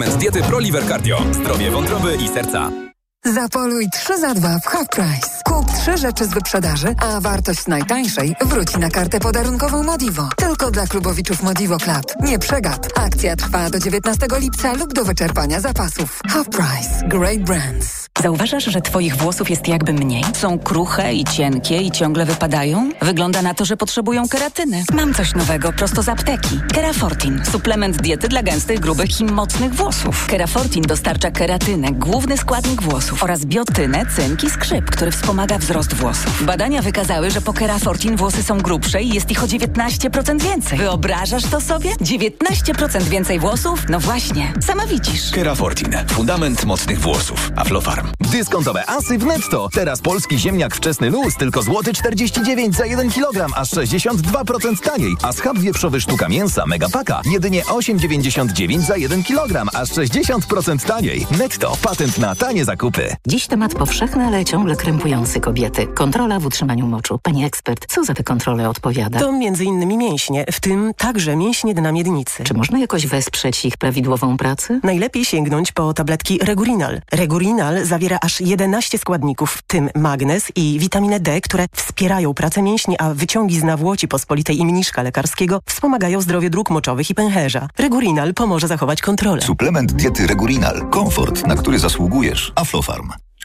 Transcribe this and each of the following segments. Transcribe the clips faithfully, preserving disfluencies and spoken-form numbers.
Diety ProLiver Cardio. Zdrowie wątroby i serca. Zapoluj trzy za dwa w Half Price. Kup trzy rzeczy z wyprzedaży, a wartość najtańszej wróci na kartę podarunkową Modivo. Tylko dla klubowiczów Modivo Club. Nie przegap. Akcja trwa do dziewiętnastego lipca lub do wyczerpania zapasów. Half Price. Great brands. Zauważasz, że twoich włosów jest jakby mniej? Są kruche i cienkie i ciągle wypadają? Wygląda na to, że potrzebują keratyny. Mam coś nowego prosto z apteki. Kerafortin. Suplement diety dla gęstych, grubych i mocnych włosów. Kerafortin dostarcza keratynę, główny składnik włosów, oraz biotynę, cynk i skrzyp, który wspomaga wzrost włosów. Badania wykazały, że po Kerafortin włosy są grubsze i jest ich o dziewiętnaście procent więcej. Wyobrażasz to sobie? dziewiętnaście procent więcej włosów? No właśnie, sama widzisz. Kerafortin. Fundament mocnych włosów. Aflofarm. Dyskontowe asy w Netto. Teraz polski ziemniak wczesny luz tylko złoty czterdzieści dziewięć za jeden kilogram, aż sześćdziesiąt dwa procent taniej. A schab wieprzowy sztuka mięsa Megapaka jedynie osiem dziewięćdziesiąt dziewięć za jeden kilogram, aż sześćdziesiąt procent taniej. Netto. Patent na tanie zakupy. Dziś temat powszechny, ale ciągle krępujący kobiety. Kontrola w utrzymaniu moczu. Pani ekspert, co za tę kontrolę odpowiada? To między innymi mięśnie, w tym także mięśnie dna miednicy. Czy można jakoś wesprzeć ich prawidłową pracę? Najlepiej sięgnąć po tabletki Regurinal. Regurinal zawiera aż jedenaście składników, w tym magnez i witaminę D, które wspierają pracę mięśni, a wyciągi z nawłoci pospolitej i mniszka lekarskiego wspomagają zdrowie dróg moczowych i pęcherza. Regurinal pomoże zachować kontrolę. Suplement diety Regurinal. Komfort, na który zasługujesz. Aflofarm.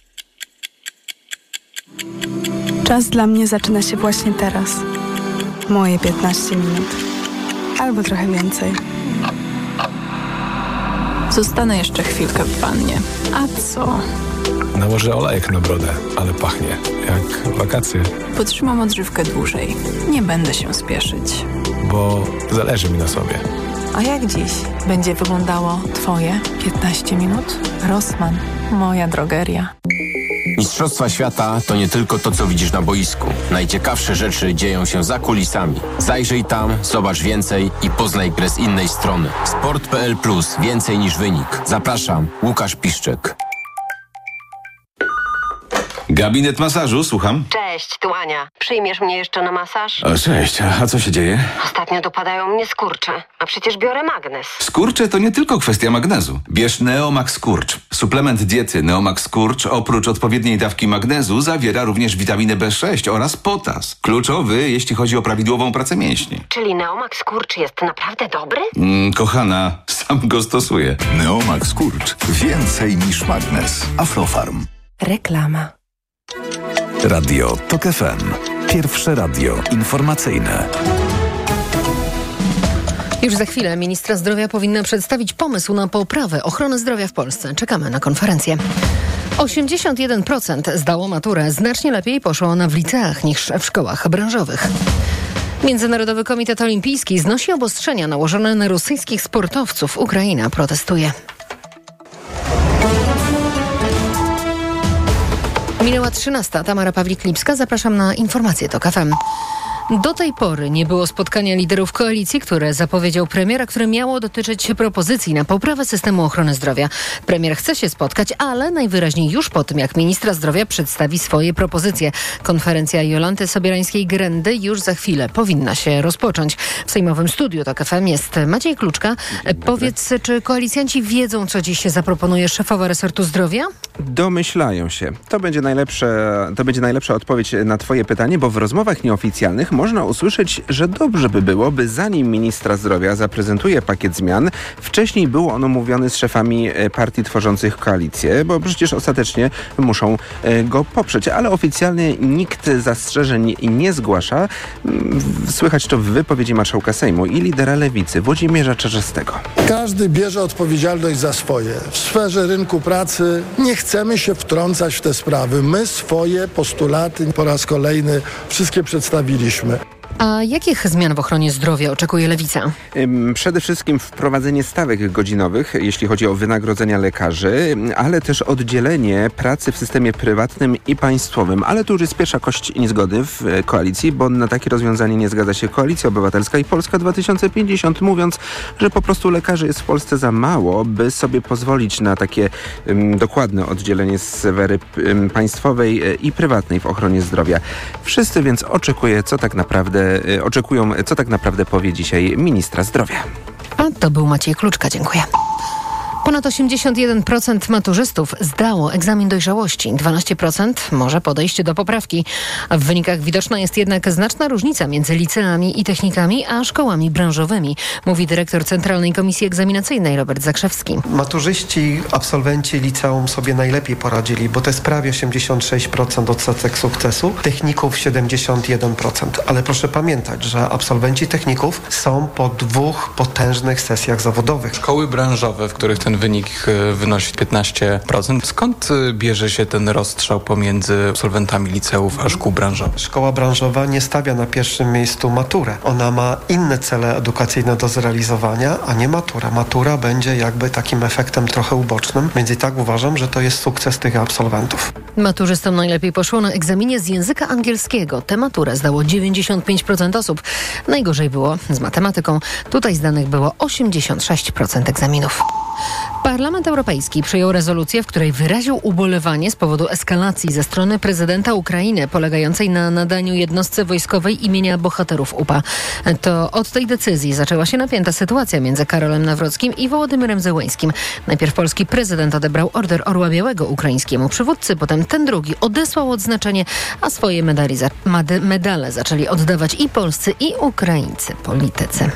Czas dla mnie zaczyna się właśnie teraz. Moje piętnaście minut. Albo trochę więcej. Zostanę jeszcze chwilkę w wannie. A co? Nałożę olejek na brodę, ale pachnie jak wakacje. Potrzymam odżywkę dłużej. Nie będę się spieszyć. Bo zależy mi na sobie. A jak dziś będzie wyglądało twoje piętnaście minut? Rossmann, moja drogeria. Mistrzostwa świata to nie tylko to, co widzisz na boisku. Najciekawsze rzeczy dzieją się za kulisami. Zajrzyj tam, zobacz więcej i poznaj grę z innej strony. Sport kropka p l plus. Więcej niż wynik. Zapraszam, Łukasz Piszczek. Gabinet masażu, słucham. Cześć, tu Ania. Przyjmiesz mnie jeszcze na masaż? O, cześć, a co się dzieje? Ostatnio dopadają mnie skurcze, a przecież biorę magnez. Skurcze to nie tylko kwestia magnezu. Bierz Neomax Skurcz. Suplement diety Neomax Skurcz oprócz odpowiedniej dawki magnezu zawiera również witaminę B sześć oraz potas. Kluczowy, jeśli chodzi o prawidłową pracę mięśni. Czyli Neomax Skurcz jest naprawdę dobry? Mm, kochana, sam go stosuję. Neomax Skurcz. Więcej niż magnez. Aflofarm. Reklama. Radio Tok F M. Pierwsze radio informacyjne. Już za chwilę ministra zdrowia powinna przedstawić pomysł na poprawę ochrony zdrowia w Polsce. Czekamy na konferencję. osiemdziesiąt jeden procent zdało maturę. Znacznie lepiej poszło ona w liceach niż w szkołach branżowych. Międzynarodowy Komitet Olimpijski znosi obostrzenia nałożone na rosyjskich sportowców. Ukraina protestuje. Minęła trzynasta. Tamara Pawlik-Lipska. Zapraszam na informacje Tok F M. Do tej pory nie było spotkania liderów koalicji, które zapowiedział premier, a które miało dotyczyć propozycji na poprawę systemu ochrony zdrowia. Premier chce się spotkać, ale najwyraźniej już po tym, jak ministra zdrowia przedstawi swoje propozycje. Konferencja Jolanty Sobierańskiej-Grendy już za chwilę powinna się rozpocząć. W sejmowym studiu Tok F M jest Maciej Kluczka. Powiedz, czy koalicjanci wiedzą, co dziś się zaproponuje szefowa resortu zdrowia? Domyślają się. To będzie najlepsze, to będzie najlepsza odpowiedź na twoje pytanie, bo w rozmowach nieoficjalnych można usłyszeć, że dobrze by było, by zanim ministra zdrowia zaprezentuje pakiet zmian, wcześniej był on omówiony z szefami partii tworzących koalicję, bo przecież ostatecznie muszą go poprzeć, ale oficjalnie nikt zastrzeżeń nie zgłasza. Słychać to w wypowiedzi marszałka Sejmu i lidera Lewicy Włodzimierza Czarzastego. Każdy bierze odpowiedzialność za swoje. W sferze rynku pracy nie chcemy się wtrącać w te sprawy. My swoje postulaty po raz kolejny wszystkie przedstawiliśmy. A jakich zmian w ochronie zdrowia oczekuje Lewica? Przede wszystkim wprowadzenie stawek godzinowych, jeśli chodzi o wynagrodzenia lekarzy, ale też oddzielenie pracy w systemie prywatnym i państwowym. Ale tu już jest pierwsza kość niezgody w koalicji, bo na takie rozwiązanie nie zgadza się Koalicja Obywatelska i Polska dwa tysiące pięćdziesiąt, mówiąc, że po prostu lekarzy jest w Polsce za mało, by sobie pozwolić na takie um, dokładne oddzielenie sfery um, państwowej i prywatnej w ochronie zdrowia. Wszyscy więc oczekują, co tak naprawdę oczekują, co tak naprawdę powie dzisiaj ministra zdrowia. A to był Maciej Kluczka, dziękuję. Ponad osiemdziesiąt jeden procent maturzystów zdało egzamin dojrzałości. dwanaście procent może podejść do poprawki. A w wynikach widoczna jest jednak znaczna różnica między liceami i technikami, a szkołami branżowymi, mówi dyrektor Centralnej Komisji Egzaminacyjnej Robert Zakrzewski. Maturzyści, absolwenci liceum sobie najlepiej poradzili, bo to jest prawie osiemdziesiąt sześć procent odsetek sukcesu, techników siedemdziesiąt jeden procent. Ale proszę pamiętać, że absolwenci techników są po dwóch potężnych sesjach zawodowych. Szkoły branżowe, w których ten wynik wynosi piętnaście procent. Skąd bierze się ten rozstrzał pomiędzy absolwentami liceów a szkół branżowych? Szkoła branżowa nie stawia na pierwszym miejscu maturę. Ona ma inne cele edukacyjne do zrealizowania, a nie matura. Matura będzie jakby takim efektem trochę ubocznym, więc i tak uważam, że to jest sukces tych absolwentów. Maturzystom najlepiej poszło na egzaminie z języka angielskiego. Tę maturę zdało dziewięćdziesiąt pięć procent osób. Najgorzej było z matematyką. Tutaj zdanych było osiemdziesiąt sześć procent egzaminów. Parlament Europejski przyjął rezolucję, w której wyraził ubolewanie z powodu eskalacji ze strony prezydenta Ukrainy polegającej na nadaniu jednostce wojskowej imienia bohaterów U P A. To od tej decyzji zaczęła się napięta sytuacja między Karolem Nawrockim i Wołodymyrem Zełenськim. Najpierw polski prezydent odebrał Order Orła Białego ukraińskiemu przywódcy, potem ten drugi odesłał odznaczenie, a swoje medali, medale zaczęli oddawać i polscy, i ukraińscy politycy.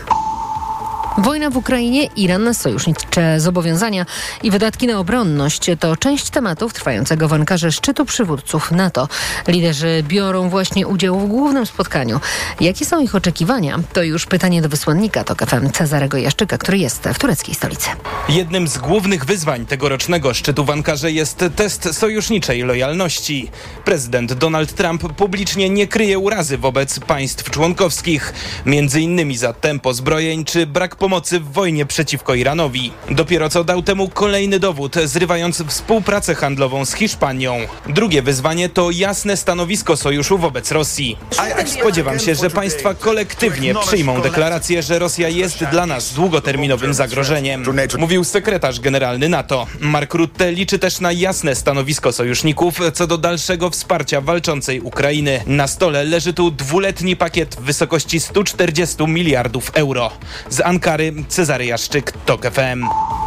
Wojna w Ukrainie, Iran, sojusznicze zobowiązania i wydatki na obronność to część tematów trwającego w Ankarze szczytu przywódców NATO. Liderzy biorą właśnie udział w głównym spotkaniu. Jakie są ich oczekiwania? To już pytanie do wysłannika TOK F M Cezarego Jaszczyka, który jest w tureckiej stolicy. Jednym z głównych wyzwań tegorocznego szczytu w Ankarze jest test sojuszniczej lojalności. Prezydent Donald Trump publicznie nie kryje urazy wobec państw członkowskich, między innymi za tempo zbrojeń czy brak pomocy w wojnie przeciwko Iranowi. Dopiero co dał temu kolejny dowód, zrywając współpracę handlową z Hiszpanią. Drugie wyzwanie to jasne stanowisko sojuszu wobec Rosji. Spodziewam się, że państwa kolektywnie przyjmą deklarację, że Rosja jest dla nas długoterminowym zagrożeniem, mówił sekretarz generalny NATO. Mark Rutte liczy też na jasne stanowisko sojuszników co do dalszego wsparcia walczącej Ukrainy. Na stole leży tu dwuletni pakiet w wysokości stu czterdziestu miliardów euro. Z Ankary Cezary Jaszczyk, TOK F M.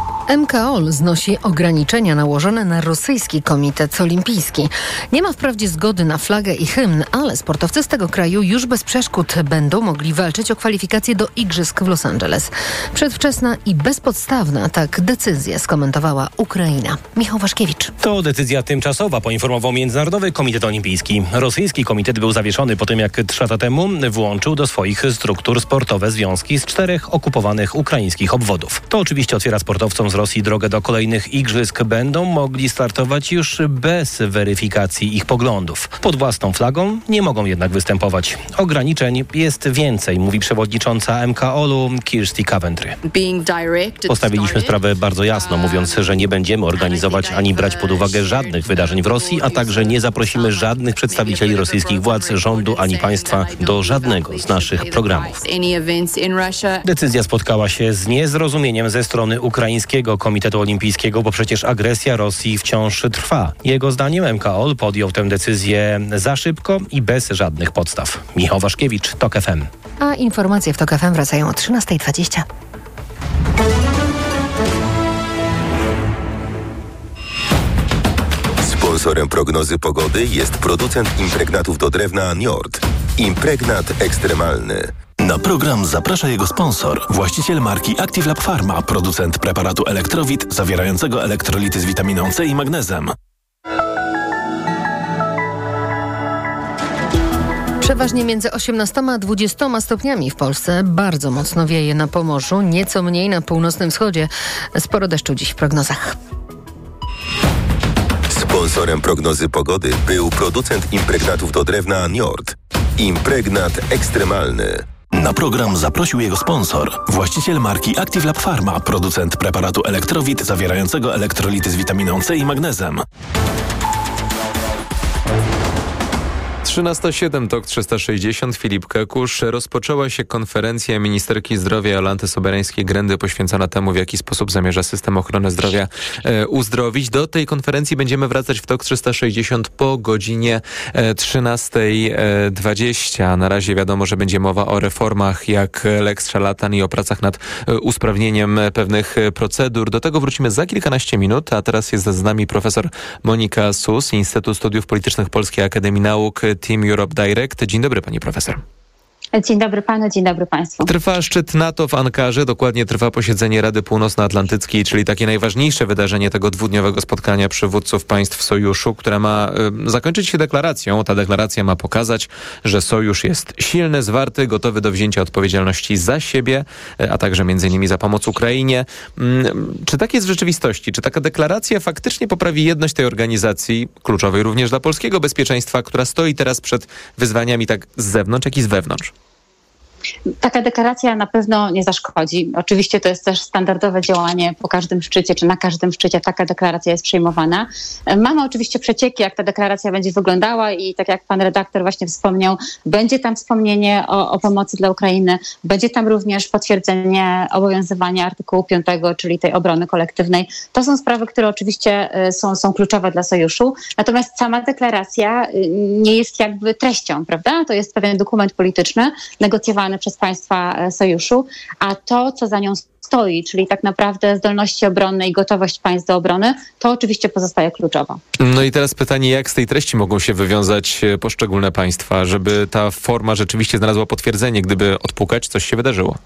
M K O L znosi ograniczenia nałożone na rosyjski komitet olimpijski. Nie ma wprawdzie zgody na flagę i hymn, ale sportowcy z tego kraju już bez przeszkód będą mogli walczyć o kwalifikacje do igrzysk w Los Angeles. Przedwczesna i bezpodstawna, tak decyzję skomentowała Ukraina. Michał Waszkiewicz. To decyzja tymczasowa, poinformował Międzynarodowy Komitet Olimpijski. Rosyjski komitet był zawieszony po tym, jak trzy lata temu włączył do swoich struktur sportowe związki z czterech okupowanych ukraińskich obwodów. To oczywiście otwiera sportowcom z Rosji drogę do kolejnych igrzysk. Będą mogli startować już bez weryfikacji ich poglądów. Pod własną flagą nie mogą jednak występować. Ograniczeń jest więcej, mówi przewodnicząca M K O L-u Kirsty Coventry. Postawiliśmy sprawę bardzo jasno, mówiąc, że nie będziemy organizować ani brać pod uwagę żadnych wydarzeń w Rosji, a także nie zaprosimy żadnych przedstawicieli rosyjskich władz, rządu ani państwa do żadnego z naszych programów. Decyzja spotkała się z niezrozumieniem ze strony ukraińskiego Komitetu Olimpijskiego, bo przecież agresja Rosji wciąż trwa. Jego zdaniem M K O L podjął tę decyzję za szybko i bez żadnych podstaw. Michał Waszkiewicz, TOK F M. A informacje w TOK F M wracają o trzynasta dwadzieścia. Sponsorem prognozy pogody jest producent impregnatów do drewna Njord. Impregnat ekstremalny. Na program zaprasza jego sponsor, właściciel marki Active Lab Pharma, producent preparatu Elektrowit zawierającego elektrolity z witaminą C i magnezem. Przeważnie między osiemnastoma a dwudziestoma stopniami w Polsce. Bardzo mocno wieje na Pomorzu, nieco mniej na północnym wschodzie. Sporo deszczu dziś w prognozach. Sponsorem prognozy pogody był producent impregnatów do drewna Njord. Impregnat ekstremalny. Na program zaprosił jego sponsor, właściciel marki Active Lab Pharma, producent preparatu Elektrowit zawierającego elektrolity z witaminą C i magnezem. trzynaста siedem, Tok trzysta sześćdziesiąt, Filip Kekusz. Rozpoczęła się konferencja ministerki zdrowia Jolanty Sobereńskiej-Grendy poświęcona temu, w jaki sposób zamierza system ochrony zdrowia e, uzdrowić. Do tej konferencji będziemy wracać w Tok trzysta sześćdziesiąt po godzinie e, trzynasta dwadzieścia. Na razie wiadomo, że będzie mowa o reformach jak Lex Szarlatan i o pracach nad e, usprawnieniem pewnych e, procedur. Do tego wrócimy za kilkanaście minut, a teraz jest z nami profesor Monika Sus, Instytut Studiów Politycznych Polskiej Akademii Nauk, Team Europe Direct. Dzień dobry, pani profesor. Dzień dobry panu, dzień dobry państwu. Trwa szczyt NATO w Ankarze, dokładnie trwa posiedzenie Rady Północnoatlantyckiej, czyli takie najważniejsze wydarzenie tego dwudniowego spotkania przywódców państw sojuszu, które ma y, zakończyć się deklaracją. Ta deklaracja ma pokazać, że sojusz jest silny, zwarty, gotowy do wzięcia odpowiedzialności za siebie, y, a także między innymi za pomoc Ukrainie. Y, czy tak jest w rzeczywistości? Czy taka deklaracja faktycznie poprawi jedność tej organizacji, kluczowej również dla polskiego bezpieczeństwa, która stoi teraz przed wyzwaniami tak z zewnątrz, jak i z wewnątrz? Taka deklaracja na pewno nie zaszkodzi. Oczywiście to jest też standardowe działanie po każdym szczycie, czy na każdym szczycie taka deklaracja jest przyjmowana. Mamy oczywiście przecieki, jak ta deklaracja będzie wyglądała i tak jak pan redaktor właśnie wspomniał, będzie tam wspomnienie o, o pomocy dla Ukrainy, będzie tam również potwierdzenie obowiązywania artykułu piątego, czyli tej obrony kolektywnej. To są sprawy, które oczywiście są, są kluczowe dla sojuszu. Natomiast sama deklaracja nie jest jakby treścią, prawda? To jest pewien dokument polityczny, negocjowany przez państwa sojuszu, a to, co za nią stoi, czyli tak naprawdę zdolności obronne i gotowość państw do obrony, to oczywiście pozostaje kluczowo. No i teraz pytanie, jak z tej treści mogą się wywiązać poszczególne państwa, żeby ta forma rzeczywiście znalazła potwierdzenie, gdyby odpukać, coś się wydarzyło?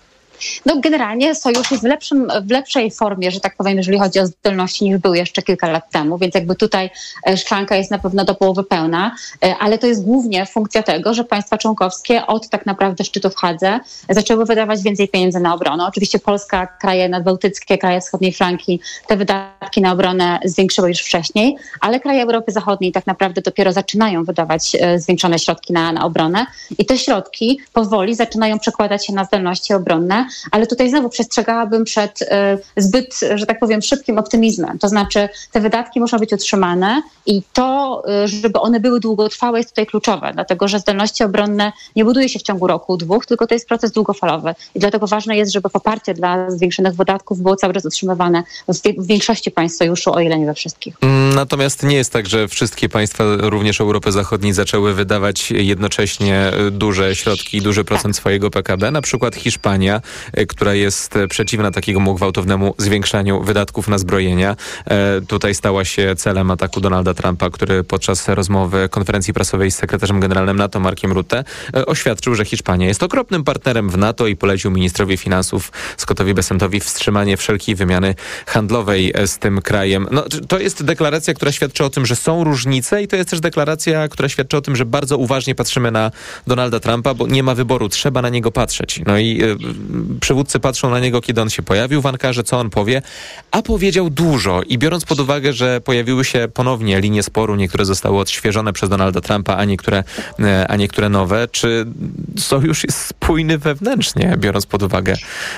No generalnie sojusz jest w, lepszym, w lepszej formie, że tak powiem, jeżeli chodzi o zdolności, niż był jeszcze kilka lat temu, więc jakby tutaj szklanka jest na pewno do połowy pełna, ale to jest głównie funkcja tego, że państwa członkowskie od tak naprawdę szczytu w Hadze zaczęły wydawać więcej pieniędzy na obronę. Oczywiście Polska, kraje nadbałtyckie, kraje wschodniej flanki te wydatki na obronę zwiększyły już wcześniej, ale kraje Europy Zachodniej tak naprawdę dopiero zaczynają wydawać zwiększone środki na, na obronę i te środki powoli zaczynają przekładać się na zdolności obronne, ale tutaj znowu przestrzegałabym przed y, zbyt, że tak powiem, szybkim optymizmem. To znaczy te wydatki muszą być utrzymane i to, y, żeby one były długotrwałe, jest tutaj kluczowe, dlatego że zdolności obronne nie buduje się w ciągu roku, dwóch, tylko to jest proces długofalowy i dlatego ważne jest, żeby poparcie dla zwiększonych wydatków było cały czas utrzymywane w, w większości państw sojuszu, o ile nie we wszystkich. Natomiast nie jest tak, że wszystkie państwa, również Europy Zachodniej, zaczęły wydawać jednocześnie duże środki, duży procent swojego P K B. Na przykład Hiszpania, która jest przeciwna takiemu gwałtownemu zwiększaniu wydatków na zbrojenia. E, tutaj stała się celem ataku Donalda Trumpa, który podczas rozmowy konferencji prasowej z sekretarzem generalnym NATO Markiem Rutte e, oświadczył, że Hiszpania jest okropnym partnerem w NATO i polecił ministrowi finansów Scottowi Bessentowi wstrzymanie wszelkiej wymiany handlowej z tym krajem. No, to jest deklaracja, która świadczy o tym, że są różnice i to jest też deklaracja, która świadczy o tym, że bardzo uważnie patrzymy na Donalda Trumpa, bo nie ma wyboru, trzeba na niego patrzeć. No i e, przywódcy patrzą na niego, kiedy on się pojawił w Ankarze, co on powie, a powiedział dużo i biorąc pod uwagę, że pojawiły się ponownie linie sporu, niektóre zostały odświeżone przez Donalda Trumpa, a niektóre, a niektóre nowe, czy sojusz jest spójny wewnętrznie, biorąc pod uwagę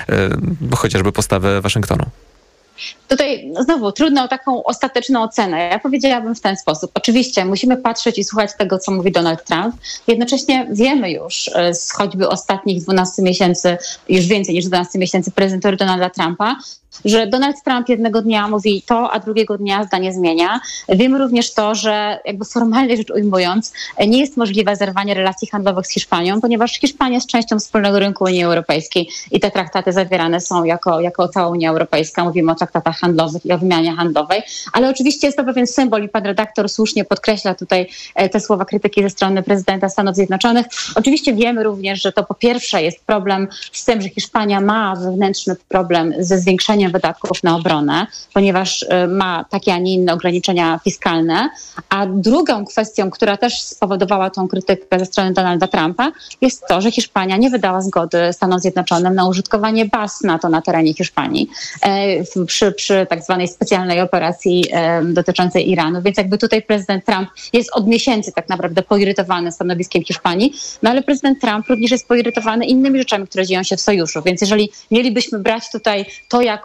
e, chociażby postawę Waszyngtonu? Tutaj znowu trudno o taką ostateczną ocenę. Ja powiedziałabym w ten sposób. Oczywiście musimy patrzeć i słuchać tego, co mówi Donald Trump. Jednocześnie wiemy już z choćby ostatnich dwunastu miesięcy, już więcej niż dwanaście miesięcy prezydentury Donalda Trumpa, że Donald Trump jednego dnia mówi to, a drugiego dnia zdanie zmienia. Wiemy również to, że jakby formalnie rzecz ujmując, nie jest możliwe zerwanie relacji handlowych z Hiszpanią, ponieważ Hiszpania jest częścią wspólnego rynku Unii Europejskiej i te traktaty zawierane są jako, jako cała Unia Europejska. Mówimy o traktatach handlowych i o wymianie handlowej, ale oczywiście jest to pewien symbol i pan redaktor słusznie podkreśla tutaj te słowa krytyki ze strony prezydenta Stanów Zjednoczonych. Oczywiście wiemy również, że to po pierwsze jest problem z tym, że Hiszpania ma wewnętrzny problem ze zwiększeniem wydatków na obronę, ponieważ ma takie, a nie inne ograniczenia fiskalne. A drugą kwestią, która też spowodowała tą krytykę ze strony Donalda Trumpa, jest to, że Hiszpania nie wydała zgody Stanom Zjednoczonym na użytkowanie baz NATO na terenie Hiszpanii e, przy, przy tak zwanej specjalnej operacji e, dotyczącej Iranu. Więc jakby tutaj prezydent Trump jest od miesięcy tak naprawdę poirytowany stanowiskiem Hiszpanii, no ale prezydent Trump również jest poirytowany innymi rzeczami, które dzieją się w sojuszu. Więc jeżeli mielibyśmy brać tutaj to jako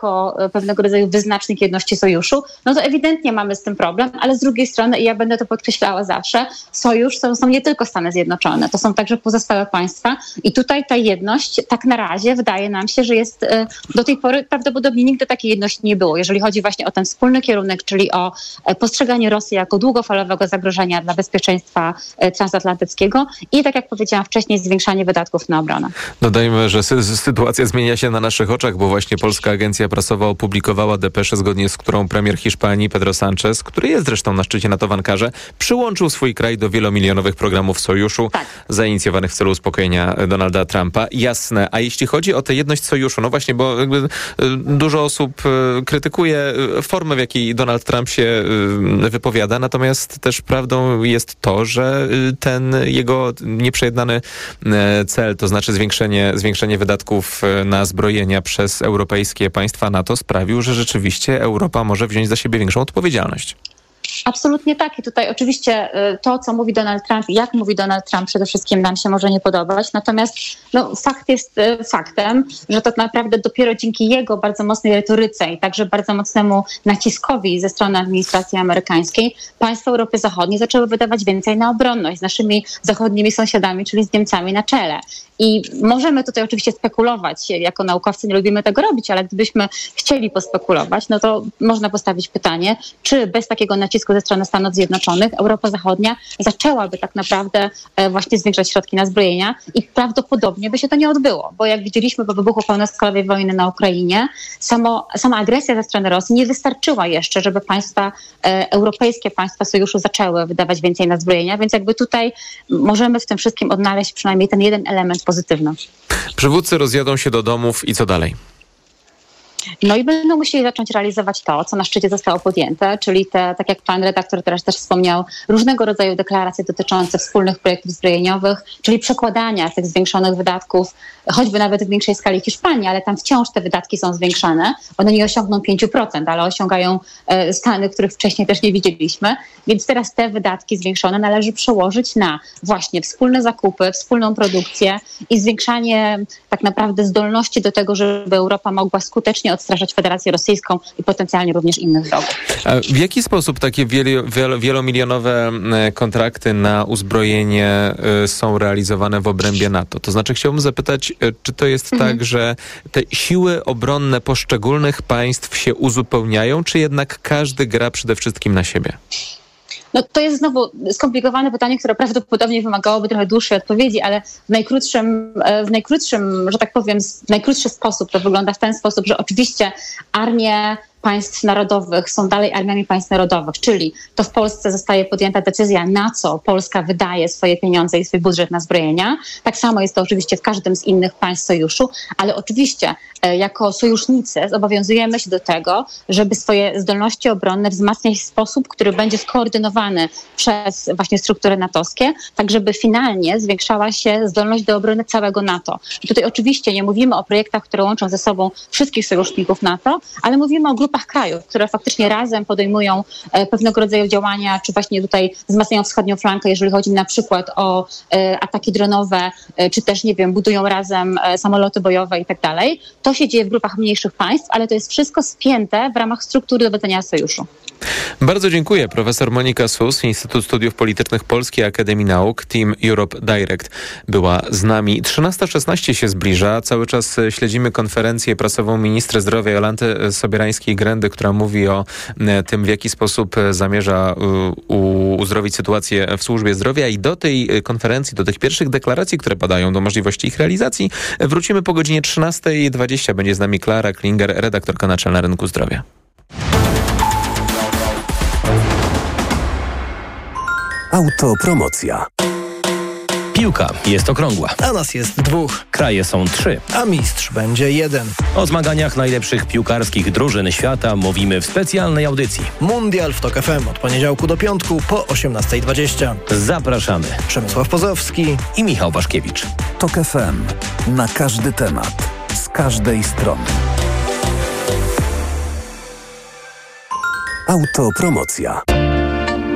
jako pewnego rodzaju wyznacznik jedności sojuszu, no to ewidentnie mamy z tym problem, ale z drugiej strony, i ja będę to podkreślała zawsze, sojusz to są nie tylko Stany Zjednoczone, to są także pozostałe państwa i tutaj ta jedność tak na razie wydaje nam się, że jest do tej pory prawdopodobnie nigdy takiej jedności nie było, jeżeli chodzi właśnie o ten wspólny kierunek, czyli o postrzeganie Rosji jako długofalowego zagrożenia dla bezpieczeństwa transatlantyckiego i tak jak powiedziałam wcześniej, zwiększanie wydatków na obronę. Dodajmy, że sy- sytuacja zmienia się na naszych oczach, bo właśnie Polska Agencja Prasowa opublikowała depeszę, zgodnie z którą premier Hiszpanii Pedro Sánchez, który jest zresztą na szczycie NATO w Ankarze, przyłączył swój kraj do wielomilionowych programów sojuszu tak. zainicjowanych w celu uspokojenia Donalda Trumpa. Jasne. A jeśli chodzi o tę jedność sojuszu, no właśnie, bo jakby dużo osób krytykuje formę, w jakiej Donald Trump się wypowiada, natomiast też prawdą jest to, że ten jego nieprzejednany cel, to znaczy zwiększenie, zwiększenie wydatków na zbrojenia przez europejskie państwa NATO sprawił, że rzeczywiście Europa może wziąć za siebie większą odpowiedzialność. Absolutnie tak. I tutaj oczywiście to, co mówi Donald Trump i jak mówi Donald Trump, przede wszystkim nam się może nie podobać. Natomiast no, fakt jest faktem, że to naprawdę dopiero dzięki jego bardzo mocnej retoryce i także bardzo mocnemu naciskowi ze strony administracji amerykańskiej państwa Europy Zachodniej zaczęły wydawać więcej na obronność z naszymi zachodnimi sąsiadami, czyli z Niemcami na czele. I możemy tutaj oczywiście spekulować, jako naukowcy nie lubimy tego robić, ale gdybyśmy chcieli pospekulować, no to można postawić pytanie, czy bez takiego nacisku ze strony Stanów Zjednoczonych Europa Zachodnia zaczęłaby tak naprawdę właśnie zwiększać środki na zbrojenia i prawdopodobnie by się to nie odbyło, bo jak widzieliśmy po wybuchu pełnoskalowej wojny na Ukrainie, samo, sama agresja ze strony Rosji nie wystarczyła jeszcze, żeby państwa e, europejskie, państwa sojuszu zaczęły wydawać więcej na zbrojenia, więc jakby tutaj możemy w tym wszystkim odnaleźć przynajmniej ten jeden element pozytywny. Przywódcy rozjadą się do domów i co dalej? No i będą musieli zacząć realizować to, co na szczycie zostało podjęte, czyli te, tak jak pan redaktor teraz też wspomniał, różnego rodzaju deklaracje dotyczące wspólnych projektów zbrojeniowych, czyli przekładania tych zwiększonych wydatków, choćby nawet w większej skali Hiszpanii, ale tam wciąż te wydatki są zwiększane. One nie osiągną pięć procent, ale osiągają e, stany, których wcześniej też nie widzieliśmy. Więc teraz te wydatki zwiększone należy przełożyć na właśnie wspólne zakupy, wspólną produkcję i zwiększanie tak naprawdę zdolności do tego, żeby Europa mogła skutecznie odstraszać Federację Rosyjską i potencjalnie również innych wrogów. A w jaki sposób takie wielo, wielo, wielomilionowe kontrakty na uzbrojenie są realizowane w obrębie NATO? To znaczy chciałbym zapytać, czy to jest mhm. tak, że te siły obronne poszczególnych państw się uzupełniają, czy jednak każdy gra przede wszystkim na siebie? No to jest znowu skomplikowane pytanie, które prawdopodobnie wymagałoby trochę dłuższej odpowiedzi, ale w najkrótszym, w najkrótszym, że tak powiem, w najkrótszy sposób to wygląda w ten sposób, że oczywiście armie państw narodowych są dalej armiami państw narodowych, czyli to w Polsce zostaje podjęta decyzja, na co Polska wydaje swoje pieniądze i swój budżet na zbrojenia. Tak samo jest to oczywiście w każdym z innych państw sojuszu, ale oczywiście e, jako sojusznicy zobowiązujemy się do tego, żeby swoje zdolności obronne wzmacniać w sposób, który będzie skoordynowany przez właśnie struktury natowskie, tak żeby finalnie zwiększała się zdolność do obrony całego NATO. I tutaj oczywiście nie mówimy o projektach, które łączą ze sobą wszystkich sojuszników NATO, ale mówimy o grupach krajów, które faktycznie razem podejmują e, pewnego rodzaju działania, czy właśnie tutaj wzmacniają wschodnią flankę, jeżeli chodzi na przykład o e, ataki dronowe, e, czy też, nie wiem, budują razem e, samoloty bojowe i tak dalej. To się dzieje w grupach mniejszych państw, ale to jest wszystko spięte w ramach struktury dowodzenia sojuszu. Bardzo dziękuję. Profesor Monika Sus, Instytut Studiów Politycznych Polskiej Akademii Nauk, Team Europe Direct była z nami. trzynasta szesnaście się zbliża. Cały czas śledzimy konferencję prasową ministra zdrowia Jolanty Sobierańskiej-Grendy, która mówi o tym, w jaki sposób zamierza uzdrowić sytuację w służbie zdrowia i do tej konferencji, do tych pierwszych deklaracji, które padają, do możliwości ich realizacji, wrócimy po godzinie trzynasta dwadzieścia. Będzie z nami Klara Klinger, redaktorka naczelna Rynku Zdrowia. Autopromocja. Piłka jest okrągła. A nas jest dwóch. Kraje są trzy. A mistrz będzie jeden. O zmaganiach najlepszych piłkarskich drużyn świata mówimy w specjalnej audycji. Mundial w TOK F M od poniedziałku do piątku po osiemnasta dwadzieścia. Zapraszamy. Przemysław Pozowski i Michał Waszkiewicz. TOK F M. Na każdy temat. Z każdej strony. Autopromocja.